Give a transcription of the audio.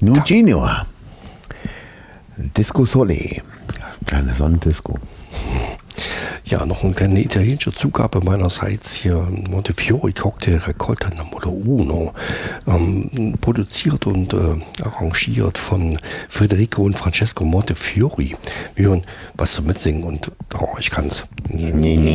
Junior. Disco Sole. Kleine Sonnendisco. Ja, noch eine kleine italienische Zugabe meinerseits hier. Montefiore Cocktail Raccolta Numero Uno. Produziert und arrangiert von Federico und Francesco Montefiore. Wir hören was zu mitsingen und ich kann's. Nee.